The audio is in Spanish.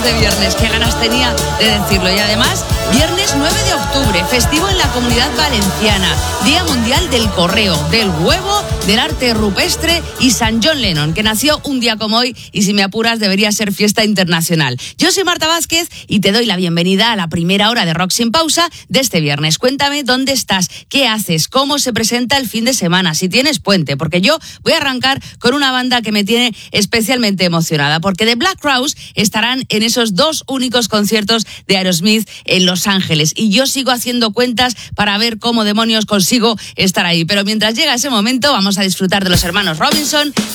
estamos de viernes, qué ganas tenía de decirlo. Y además, viernes 9 de octubre, festivo en la Comunidad Valenciana, Día Mundial del Correo, del Huevo, del Arte Rupestre y San John Lennon, que nació un día como hoy y si me apuras debería ser fiesta internacional. Yo soy Marta Vázquez y te doy la bienvenida a la primera hora de Rock Sin Pausa de este viernes. Cuéntame dónde estás, qué haces, cómo se presenta el fin de semana, si tienes puente, porque yo voy a arrancar con una banda que me tiene especialmente emocionada, porque The Black Crowes estarán en esos 2 únicos conciertos de Aerosmith en Los Ángeles y yo sigo haciendo cuentas para ver cómo demonios consigo estar ahí. Pero mientras llega ese momento vamos a disfrutar de los hermanos Robinson